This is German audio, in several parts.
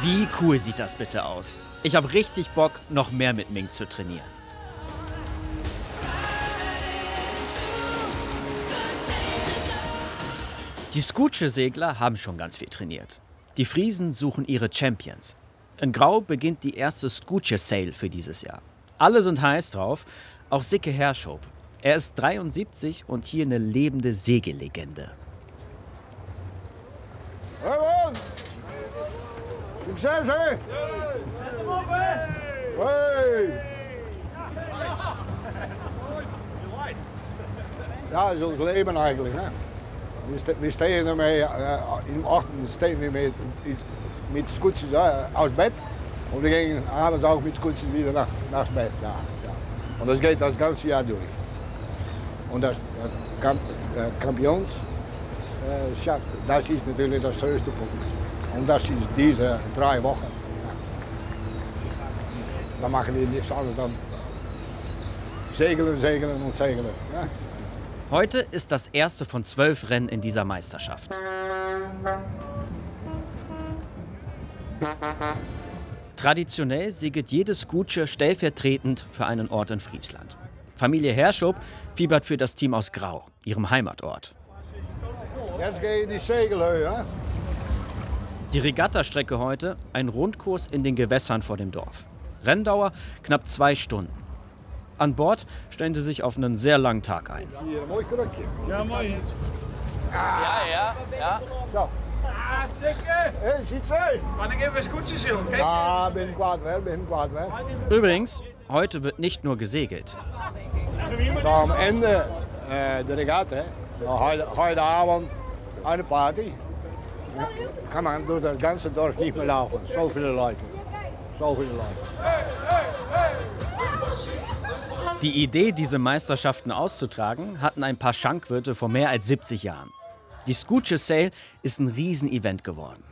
Wie cool sieht das bitte aus? Ich habe richtig Bock, noch mehr mit Mink zu trainieren. Die Skutsche-Segler haben schon ganz viel trainiert. Die Friesen suchen ihre Champions. In Grau beginnt die erste Skutsche-Sail für dieses Jahr. Alle sind heiß drauf, auch Sicke Herschob. Er ist 73 und hier eine lebende Segellegende. Hey, Succes, hè? Hey! Ja, dat is ons leven eigenlijk. Hè? We stehen ermee, in de ochtend stehen we met scooters aus Bett und wir gingen abends auch mit Scooters wieder nach Bett. Ja, ja. Und das geht das ganze Jahr durch. Und das Kampionsschaft, das ist natürlich das höchste Punkt. Und das ist diese 3 Wochen. Ja. Da machen wir nichts anderes dann segeln, segeln und segeln. Ja. Heute ist das erste von 12 Rennen in dieser Meisterschaft. Traditionell segelt jede Skutsche stellvertretend für einen Ort in Friesland. Familie Herschob fiebert für das Team aus Grau, ihrem Heimatort. Jetzt gehe ich in die Segelhöhe. Ja? Die Regattastrecke heute, ein Rundkurs in den Gewässern vor dem Dorf. Renndauer knapp 2 Stunden. An Bord stellen sie sich auf einen sehr langen Tag ein. Hier een mooi krukje. Ja, mooi. Ja. Zo. Ah, zeker. Hé, ziet ze? Wanneer geven we scootjes, joh? Kijk. Ja, bin kwaad wel. Übrigens, heute wird nicht nur gesegelt. Zo am Ende der Regatta, heute Abend eine Party. Kann man durch das ganze Dorf nicht mehr laufen. So viele Leute. So viele Leute. Die Idee, diese Meisterschaften auszutragen, hatten ein paar Schankwirte vor mehr als 70 Jahren. Die Skutsche Sail ist ein Riesenevent geworden.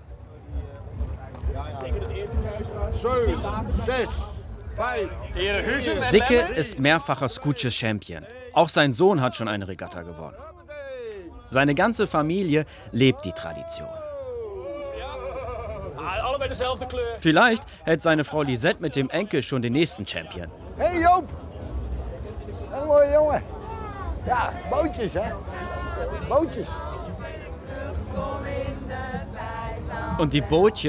7, 6, 5. Sicke ist mehrfacher Skutsche-Champion. Auch sein Sohn hat schon eine Regatta gewonnen. Seine ganze Familie lebt die Tradition. Vielleicht hält seine Frau Lisette mit dem Enkel schon den nächsten Champion. Hey Joop! Een mooie jongen. Ja, bootjes hè. Bootjes. Und die Bootchen